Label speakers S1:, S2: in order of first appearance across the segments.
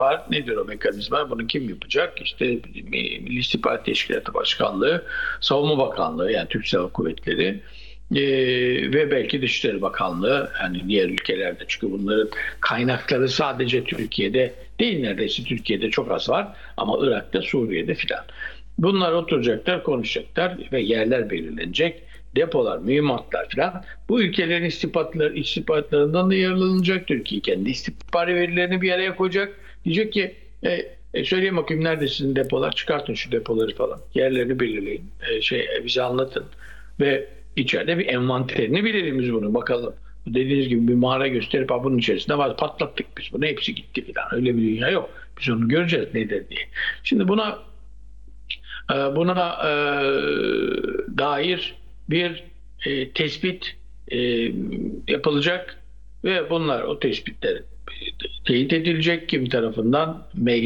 S1: var. Nedir o mekanizma? Bunu kim yapacak? İşte Milli İstihbarat Teşkilatı Başkanlığı, Savunma Bakanlığı yani Türk Silahlı Kuvvetleri ve belki Dışişleri Bakanlığı yani diğer ülkelerde çünkü bunların kaynakları sadece Türkiye'de değil neredeyse Türkiye'de çok az var ama Irak'ta, Suriye'de filan. Bunlar oturacaklar, konuşacaklar ve yerler belirlenecek. Depolar, mühimmatlar falan. Bu ülkelerin istihbaratlarından da yararlanacak. Türkiye kendi istihbari verilerini bir araya koyacak. Diyecek ki söyleyin bakayım nerede sizin depolar? Çıkartın şu depoları falan. Yerlerini belirleyin. Bize anlatın. Ve içeride bir envanterini bilelim biz bunu. Bakalım. Dediğiniz gibi bir mağara gösterip bunun içerisinde var. Patlattık biz bunu. Hepsi gitti falan. Öyle bir dünya yok. Biz onu göreceğiz nedir diye. Şimdi buna dair bir tespit yapılacak ve bunlar o tespitler teyit edilecek kim tarafından?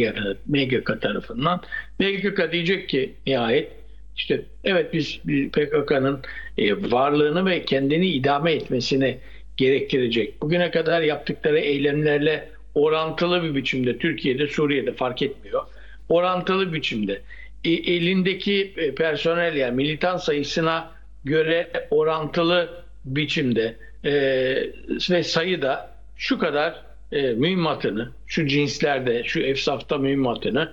S1: MGK tarafından. MGK diyecek ki nihayet işte evet biz PKK'nın varlığını ve kendini idame etmesini gerektirecek. Bugüne kadar yaptıkları eylemlerle orantılı bir biçimde Türkiye'de, Suriye'de fark etmiyor. Orantılı biçimde elindeki personel yani militan sayısına göre orantılı biçimde ve sayıda şu kadar mühimmatını, şu cinslerde, şu efsafta mühimmatını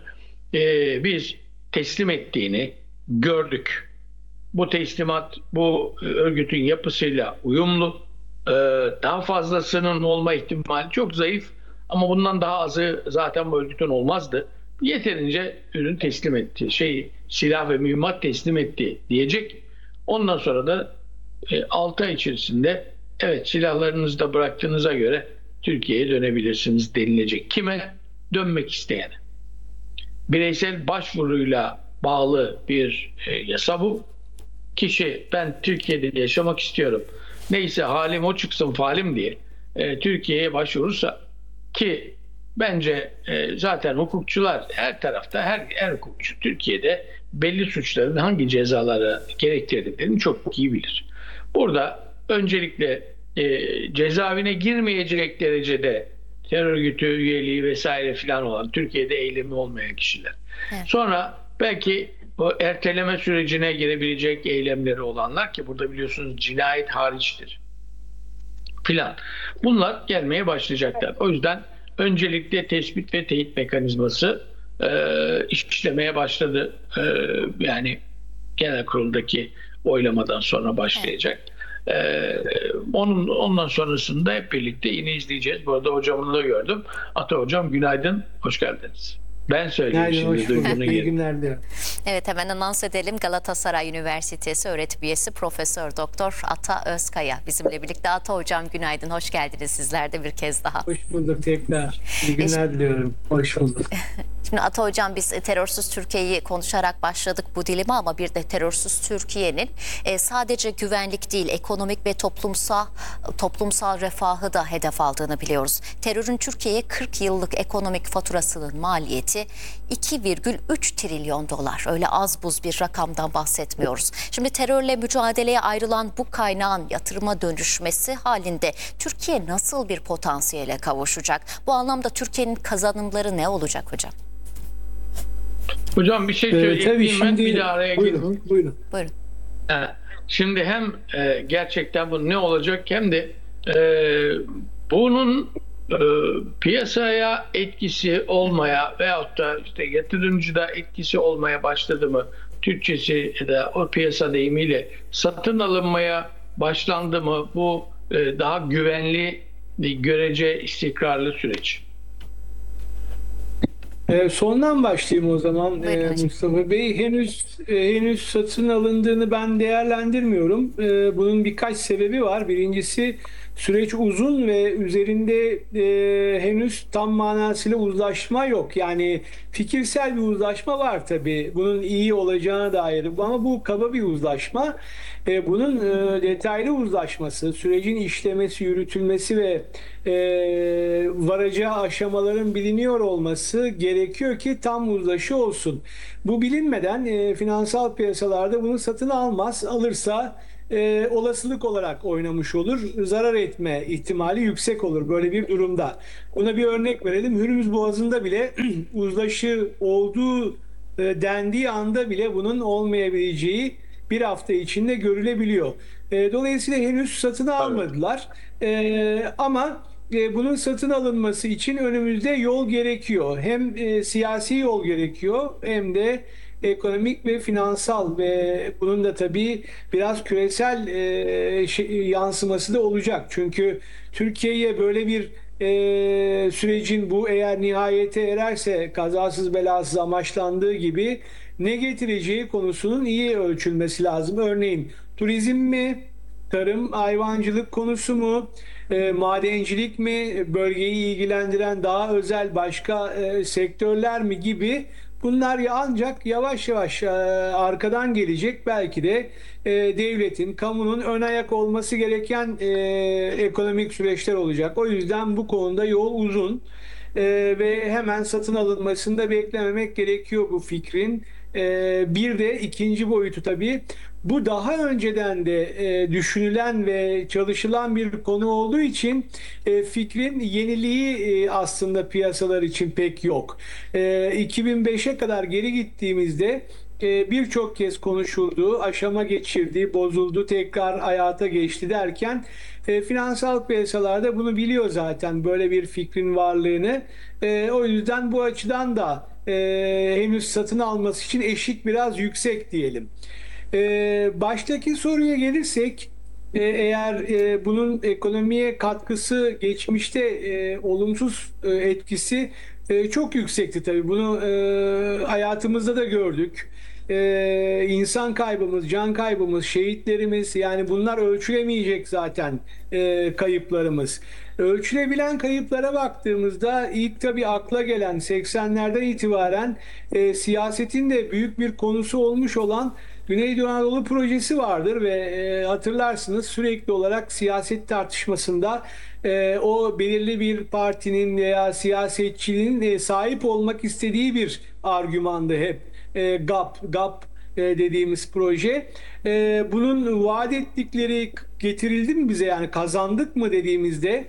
S1: biz teslim ettiğini gördük. Bu teslimat bu örgütün yapısıyla uyumlu. Daha fazlasının olma ihtimali çok zayıf ama bundan daha azı zaten bu örgütün olmazdı. Yeterince ürün teslim etti. Silah ve mühimmat teslim etti diyecek. Ondan sonra da 6 ay içerisinde evet silahlarınızı da bıraktığınıza göre Türkiye'ye dönebilirsiniz denilecek. Kime? Dönmek isteyene. Bireysel başvuruyla bağlı bir yasa bu. Kişi ben Türkiye'de yaşamak istiyorum. Neyse halim o çıksın falim diye Türkiye'ye başvurursa ki bence zaten hukukçular her tarafta her hukukçu Türkiye'de belli suçların hangi cezaları gerektirdiklerini çok iyi bilir. Burada öncelikle cezaevine girmeyecek derecede terör örgütü üyeliği vesaire filan olan Türkiye'de eylemi olmayan kişiler. Evet. Sonra belki o erteleme sürecine girebilecek eylemleri olanlar ki burada biliyorsunuz cinayet hariçtir filan. Bunlar gelmeye başlayacaklar. O yüzden öncelikle tespit ve teyit mekanizması işlemeye başladı. Yani genel kuruldaki oylamadan sonra başlayacak. Ondan sonrasında hep birlikte yine izleyeceğiz. Bu arada hocamını da gördüm. Ata hocam günaydın, hoş geldiniz. Ben söyleyeyim şimdi duyduğunu
S2: İyi günler diliyorum.
S3: Evet hemen anons edelim. Galatasaray Üniversitesi öğretim üyesi Profesör Doktor Ata Özkaya bizimle birlikte. Ata hocam günaydın, hoş geldiniz sizler de bir kez daha.
S2: Hoş bulduk tekrar. İyi günler diliyorum. Hoş bulduk.
S3: Şimdi Ata hocam biz terörsüz Türkiye'yi konuşarak başladık bu dilime ama bir de terörsüz Türkiye'nin sadece güvenlik değil ekonomik ve toplumsal refahı da hedef aldığını biliyoruz. Terörün Türkiye'ye 40 yıllık ekonomik faturasının maliyeti 2,3 trilyon dolar. Öyle az buz bir rakamdan bahsetmiyoruz. Şimdi terörle mücadeleye ayrılan bu kaynağın yatırıma dönüşmesi halinde Türkiye nasıl bir potansiyele kavuşacak? Bu anlamda Türkiye'nin kazanımları ne olacak hocam?
S1: Hocam bir şey söyleyeyim.
S2: Tabii şimdi,
S1: bir de araya gireyim.
S2: Buyurun.
S1: Şimdi hem gerçekten bu ne olacak hem de bunun piyasaya etkisi olmaya veyahut da işte yatırımcıda etkisi olmaya başladı mı? Türkçesi de o piyasa deyimiyle satın alınmaya başlandı mı? Bu daha güvenli, görece istikrarlı süreç.
S2: Sondan başlayayım o zaman Mustafa Bey. Henüz satın alındığını ben değerlendirmiyorum. Bunun birkaç sebebi var. Birincisi süreç uzun ve üzerinde henüz tam manasıyla uzlaşma yok. Yani fikirsel bir uzlaşma var tabii. Bunun iyi olacağına dair ama bu kaba bir uzlaşma. Bunun detaylı uzlaşması, sürecin işlemesi, yürütülmesi ve varacağı aşamaların biliniyor olması gerekiyor ki tam uzlaşı olsun. Bu bilinmeden finansal piyasalarda bunu satın almaz. Alırsa olasılık olarak oynamış olur. Zarar etme ihtimali yüksek olur böyle bir durumda. Buna bir örnek verelim. Hürmüz Boğazı'nda bile uzlaşı olduğu dendiği anda bile bunun olmayabileceği bir hafta içinde görülebiliyor. Dolayısıyla henüz satın almadılar. Ama bunun satın alınması için önümüzde yol gerekiyor. Hem siyasi yol gerekiyor hem de ekonomik ve finansal ve bunun da tabii biraz küresel yansıması da olacak. Çünkü Türkiye'ye böyle bir sürecin bu eğer nihayete ererse kazasız belasız amaçlandığı gibi ne getireceği konusunun iyi ölçülmesi lazım. Örneğin turizm mi, tarım, hayvancılık konusu mu, madencilik mi, bölgeyi ilgilendiren daha özel başka sektörler mi gibi bunlar ancak yavaş yavaş arkadan gelecek. Belki de devletin, kamunun ön ayak olması gereken ekonomik süreçler olacak. O yüzden bu konuda yol uzun. Ve hemen satın alınmasını da beklememek gerekiyor bu fikrin. Bir de ikinci boyutu tabii bu daha önceden de düşünülen ve çalışılan bir konu olduğu için fikrin yeniliği aslında piyasalar için pek yok. 2005'e kadar geri gittiğimizde birçok kez konuşuldu, aşama geçirdi, bozuldu, tekrar hayata geçti derken finansal piyasalarda bunu biliyor zaten böyle bir fikrin varlığını. O yüzden bu açıdan da henüz satın alması için eşik biraz yüksek diyelim. Baştaki soruya gelirsek eğer bunun ekonomiye katkısı geçmişte olumsuz etkisi çok yüksekti tabii. Bunu hayatımızda da gördük. İnsan kaybımız, can kaybımız, şehitlerimiz yani bunlar ölçülemeyecek zaten kayıplarımız. Ölçülebilen kayıplara baktığımızda ilk tabii akla gelen 80'lerden itibaren siyasetin de büyük bir konusu olmuş olan Güneydoğu Anadolu projesi vardır ve hatırlarsınız sürekli olarak siyaset tartışmasında o belirli bir partinin veya siyasetçinin sahip olmak istediği bir argümandı hep. GAP dediğimiz proje. Bunun vaat ettikleri getirildi mi bize yani kazandık mı dediğimizde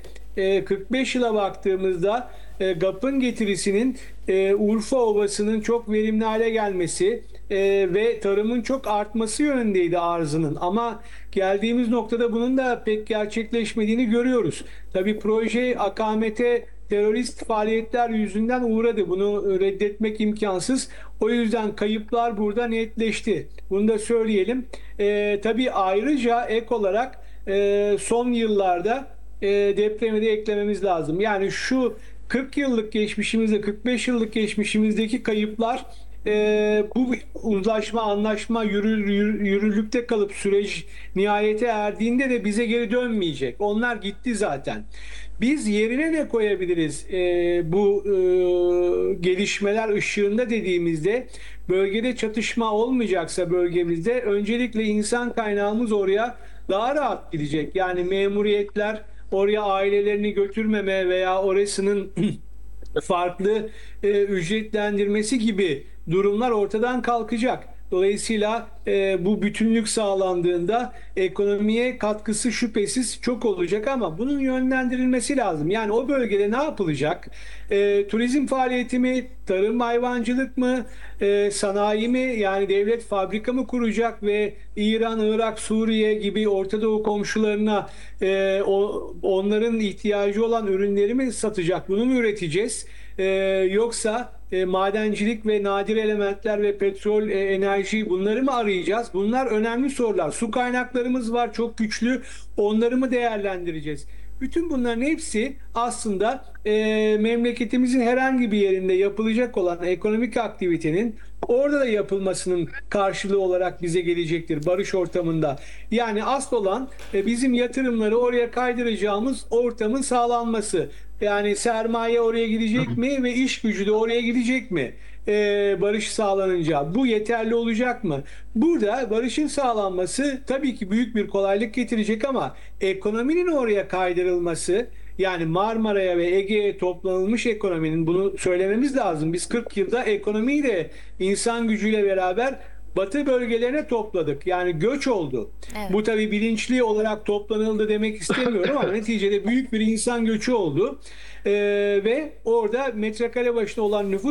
S2: 45 yıla baktığımızda GAP'ın getirisinin Urfa Ovası'nın çok verimli hale gelmesi ve tarımın çok artması yönündeydi arzının. Ama geldiğimiz noktada bunun da pek gerçekleşmediğini görüyoruz. Tabii proje akamete terörist faaliyetler yüzünden uğradı. Bunu reddetmek imkansız. O yüzden kayıplar burada netleşti. Bunu da söyleyelim. Tabii ayrıca ek olarak son yıllarda depremi de eklememiz lazım. Yani şu 40 yıllık geçmişimizde, 45 yıllık geçmişimizdeki kayıplar bu uzlaşma, anlaşma yürürlükte kalıp süreç nihayete erdiğinde de bize geri dönmeyecek. Onlar gitti zaten. Biz yerine ne koyabiliriz bu gelişmeler ışığında dediğimizde bölgede çatışma olmayacaksa bölgemizde öncelikle insan kaynağımız oraya daha rahat gidecek. Yani memuriyetler oraya ailelerini götürmeme veya orasının farklı ücretlendirmesi gibi durumlar ortadan kalkacak. Dolayısıyla bu bütünlük sağlandığında ekonomiye katkısı şüphesiz çok olacak ama bunun yönlendirilmesi lazım. Yani o bölgede ne yapılacak? Turizm faaliyeti mi, tarım hayvancılık mı, sanayi mi? Yani devlet fabrika mı kuracak ve İran, Irak, Suriye gibi Orta Doğu komşularına onların ihtiyacı olan ürünleri mi satacak? Bunu mu üreteceğiz? Yoksa madencilik ve nadir elementler ve petrol, enerji bunları mı arayacağız? Bunlar önemli sorular. Su kaynaklarımız var çok güçlü. Onları mı değerlendireceğiz? Bütün bunların hepsi aslında memleketimizin herhangi bir yerinde yapılacak olan ekonomik aktivitenin orada da yapılmasının karşılığı olarak bize gelecektir barış ortamında. Yani asıl olan bizim yatırımları oraya kaydıracağımız ortamın sağlanması. Yani sermaye oraya gidecek mi ve iş gücü de oraya gidecek mi? Barış sağlanınca bu yeterli olacak mı? Burada barışın sağlanması tabii ki büyük bir kolaylık getirecek ama ekonominin oraya kaydırılması yani Marmara'ya ve Ege'ye toplanılmış ekonominin bunu söylememiz lazım. Biz 40 yılda ekonomiyi de insan gücüyle beraber batı bölgelerine topladık. Yani göç oldu.
S3: Evet.
S2: Bu tabii bilinçli olarak toplanıldı demek istemiyorum ama neticede büyük bir insan göçü oldu. Ve orada metrekare başına olan nüfus